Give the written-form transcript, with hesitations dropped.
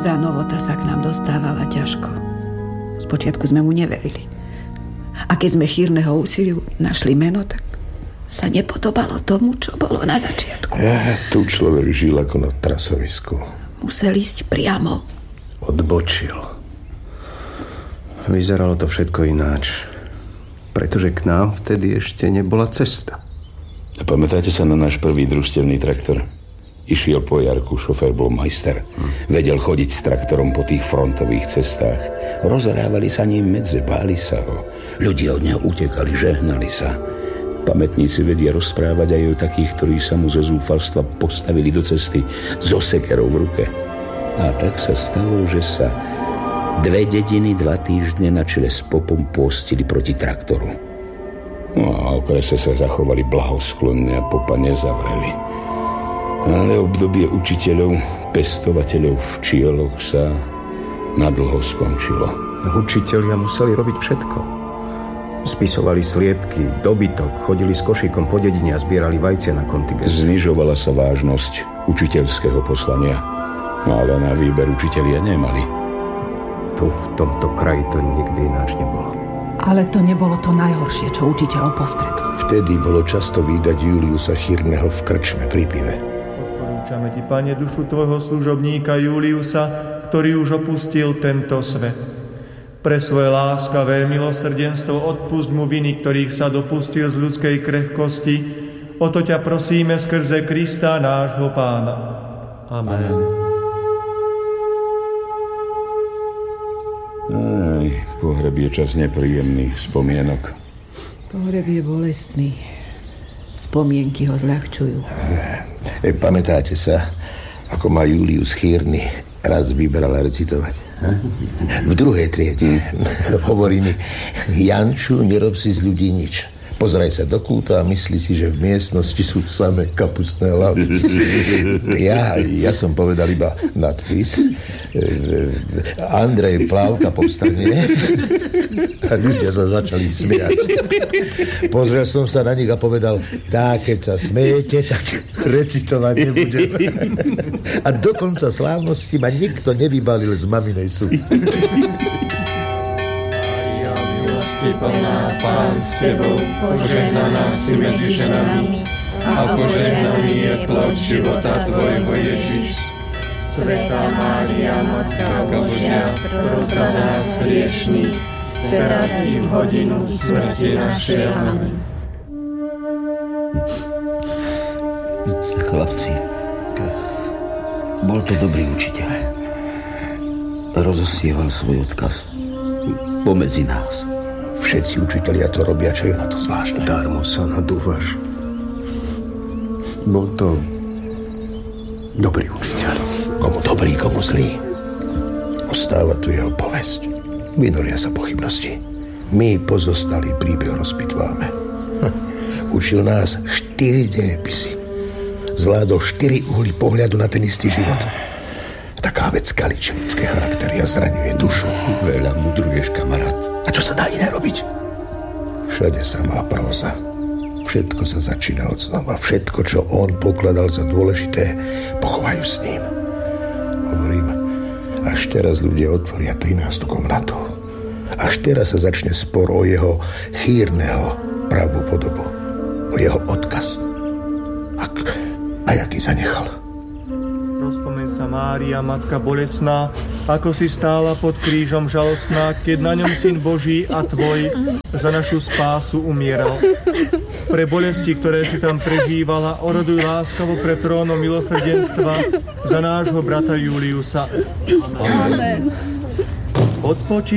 Každá novota sa k nám dostávala ťažko. Spočiatku sme mu neverili. A keď sme chýrneho úsiliu našli meno, tak sa nepodobalo tomu, čo bolo na začiatku. Tu človek žil ako na trasovisku. Musel ísť priamo. Odbočil. Vyzeralo to všetko ináč. Pretože k nám vtedy ešte nebola cesta. A pamätáte sa na náš prvý družstevný traktor? Išiel po jarku, šofér bol majster. Vedel chodiť s traktorom po tých frontových cestách. Rozhrávali sa ním medze, báli sa ho. Ľudia od neho utekali, žehnali sa. Pamätníci vedia rozprávať aj o takých, ktorí sa mu zo zúfalstva postavili do cesty so sekerou v ruke. A tak sa stalo, že sa 2 dediny 2 týždne na čele s popom pôstili proti traktoru. No a okrese sa zachovali blahosklonne a popa nezavreli. Ale obdobie učiteľov, pestovateľov v Čioloch sa nadlho skončilo. Učitelia museli robiť všetko. Spisovali sliepky, dobytok, chodili s košíkom po dedine a zbierali vajcia na kontingent. Znižovala sa vážnosť učiteľského poslania, no ale na výber učitelia nemali. Tu v tomto kraji to nikdy ináč nebolo. Ale to nebolo to najhoršie, čo učiteľov postretlo. Vtedy bolo často vídať Juliusa Chýrneho v krčme pri pive. Odporúčame ti, Pane, dušu tvojho služobníka Juliusa, ktorý už opustil tento svet. Pre svoje láskavé milosrdenstvo odpusť mu viny, ktorých sa dopustil z ľudskej krehkosti. O to ťa prosíme skrze Krista nášho Pána. Amen. Aj, pohreb je čas nepríjemných spomienok. Pohreb je bolestný. Spomienky ho zľahčujú. Pamätáte sa, ako ma Julius Chýrny raz vybral recitovať? V 2. triede hovorí mi: Janču, nerob si z ľudí nič. Pozeraj sa do kúta a myslí si, že v miestnosti sú samé kapustné hlavy. Ja som povedal iba nadpis. Andrej Plávka povstane. A ľudia sa začali smiať. Pozrel som sa na nich a povedal: keď sa smejete, tak recitovať nebudem. A do konca slávnosti ma nikto nevybalil z maminej súdy. Plná, Pán s tebou, požehnaná si medzi ženami a požehnaný je plod života tvojho, Ježiš. Svätá Mária, Matka Božia, pros za nás hriešnych, teraz i v hodinu smrti našej. Amen. Chlapci, bol to dobrý učiteľ. Rozosieval svoj odkaz pomedzi nás. Všetci učitelia to robia, čo je na to zvláštne. Darmo sa nadúvaš. Bol to dobrý učiteľ. Komu dobrý, komu zlý. Ostáva tu jeho povesť. Vynoria sa pochybnosti. My pozostali príbeh rozpitváme. Učil nás 4 dejepisy. Zvládol 4 uhly pohľadu na ten istý život. Taká vec kaličí ľudské charaktery a zraňuje dušu. Veľa mudruješ, kamarát. A čo sa dá iné robiť? Všade samá próza. Všetko sa začína od znova. Všetko, čo on pokladal za dôležité, pochovajú s ním. Hovorím, až teraz ľudia otvoria 13. komnatu. Až teraz sa začne spor o jeho Chýrneho pravú podobu. O jeho odkaz. A jaký zanechal. Rozpomeň sa, Mária, Matka bolesná, ako si stála pod krížom žalostná, keď na ňom Syn Boží a tvoj za našu spásu umieral. Pre bolesti, ktoré si tam prežívala, oroduj láskavo pred trónom milosrdenstva za nášho brata Juliusa. Amen. Odpočí